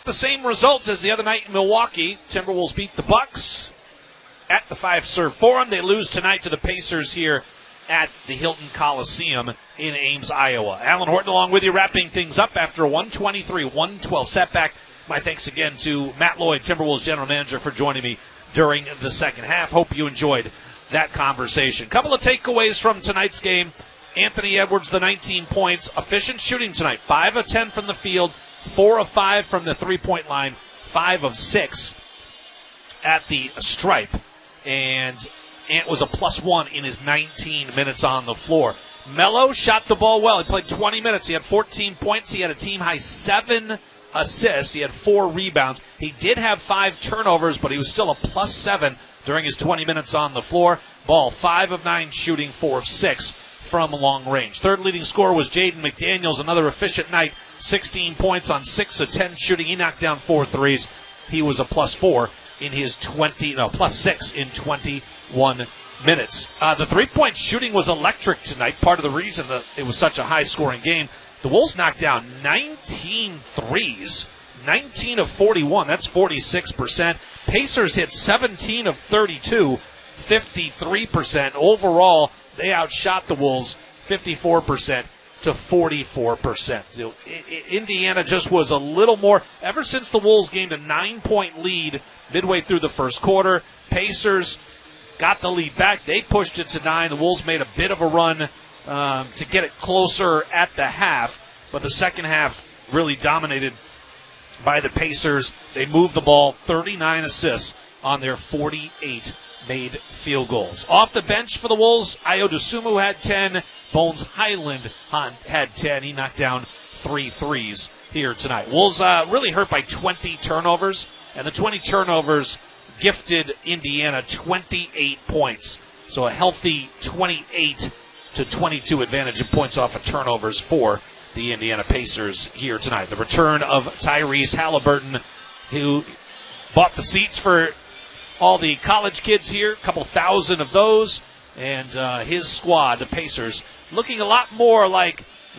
the same result as the other night in Milwaukee. Timberwolves beat the Bucks at the Fiserv Forum. They lose tonight to the Pacers here at the Hilton Coliseum in Ames, Iowa. Alan Horton along with you, wrapping things up after a 123-112 setback. My thanks again to Matt Lloyd, Timberwolves general manager, for joining me during the second half. Hope you enjoyed that conversation. Couple of takeaways from tonight's game. Anthony Edwards, the 19 points. Efficient shooting tonight. 5 of 10 from the field, 4 of 5 from the three-point line, 5 of 6 at the stripe. And Ant was a +1 in his 19 minutes on the floor. Melo shot the ball well. He played 20 minutes. He had 14 points. He had a team-high 7 assists. He had 4 rebounds. He did have 5 turnovers, but he was still a +7 during his 20 minutes on the floor. Ball 5 of 9 shooting, 4 of 6 from long range. Third leading scorer was Jaden McDaniels. Another efficient night. 16 points on 6 of 10 shooting. He knocked down 4 threes. He was a +4 in his +6 in 21 minutes. The three-point shooting was electric tonight. Part of the reason that it was such a high-scoring game. The Wolves knocked down 19 threes, 19 of 41. That's 46%. Pacers hit 17 of 32, 53%. Overall, they outshot the Wolves 54% to 44%. Indiana just was a little more. Ever since the Wolves gained a 9-point lead midway through the first quarter, Pacers got the lead back. They pushed it to 9. The Wolves made a bit of a run to get it closer at the half, but the second half really dominated by the Pacers. They moved the ball, 39 assists on their 48 made field goals. Off the bench for the Wolves, Ayo Dosunmu had 10. Bones Highland had 10. He knocked down 3 threes here tonight. Wolves really hurt by 20 turnovers, and the 20 turnovers gifted Indiana 28 points. So a healthy 28 to 22 advantage in points off of turnovers for the Indiana Pacers here tonight. The return of Tyrese Halliburton, who bought the seats for all the college kids here, a couple thousand of those, and his squad, the Pacers, looking a lot more like the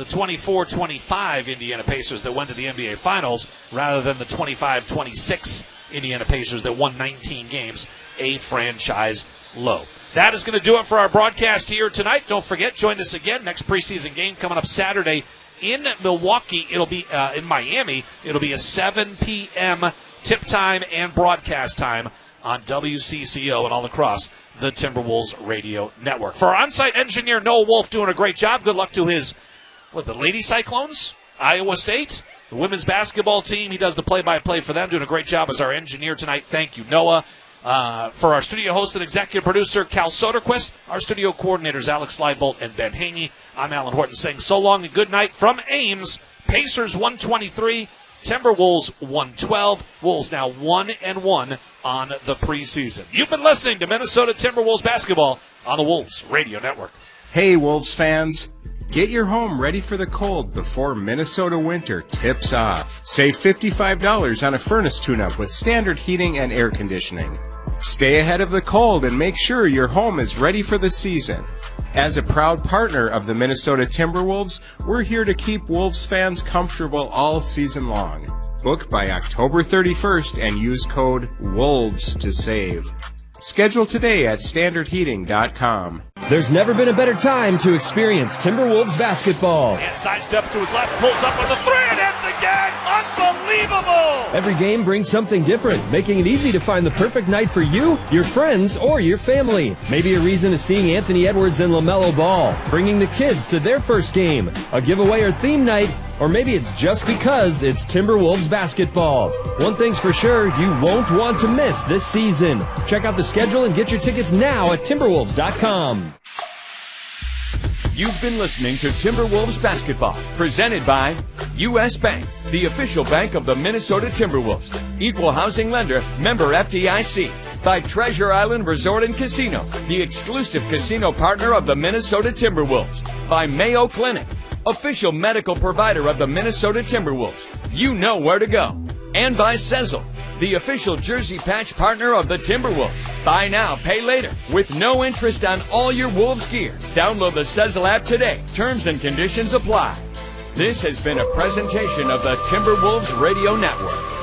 24-25 Indiana Pacers that went to the NBA Finals rather than the 25-26 Indiana Pacers that won 19 games, a franchise low. That is going to do it for our broadcast here tonight. Don't forget, join us again. Next preseason game coming up Saturday in Milwaukee. It'll be in Miami. It'll be a 7 p.m. tip time and broadcast time on WCCO and all across the Timberwolves radio network. For our on-site engineer, Noah Wolf, doing a great job. Good luck to his, the Lady Cyclones, Iowa State, the women's basketball team. He does the play-by-play for them, doing a great job as our engineer tonight. Thank you, Noah. For our studio host and executive producer, Cal Soderquist, our studio coordinators, Alex Leibold and Ben Haney, I'm Alan Horton saying so long and good night from Ames. Pacers 123, Timberwolves 112. Wolves now 1-1 on the preseason. You've been listening to Minnesota Timberwolves basketball on the Wolves Radio Network. Hey, Wolves fans. Get your home ready for the cold before Minnesota winter tips off. Save $55 on a furnace tune-up with standard heating and air conditioning. Stay ahead of the cold and make sure your home is ready for the season. As a proud partner of the Minnesota Timberwolves, we're here to keep Wolves fans comfortable all season long. Book by October 31st and use code WOLVES to save. Schedule today at standardheating.com. There's never been a better time to experience Timberwolves basketball. And sidesteps to his left, pulls up with a 3 and hits again. Unbelievable! Every game brings something different, making it easy to find the perfect night for you, your friends, or your family. Maybe a reason is seeing Anthony Edwards and LaMelo Ball, bringing the kids to their first game, a giveaway or theme night, or maybe it's just because it's Timberwolves basketball. One thing's for sure, you won't want to miss this season. Check out the schedule and get your tickets now at Timberwolves.com. You've been listening to Timberwolves basketball, presented by U.S. Bank, the official bank of the Minnesota Timberwolves. Equal housing lender, member FDIC. By Treasure Island Resort and Casino, the exclusive casino partner of the Minnesota Timberwolves. By Mayo Clinic, official medical provider of the Minnesota Timberwolves. You know where to go. And by Sezzle, the official jersey patch partner of the Timberwolves. Buy now, pay later, with no interest on all your Wolves gear. Download the Sezzle app today. Terms and conditions apply. This has been a presentation of the Timberwolves Radio Network.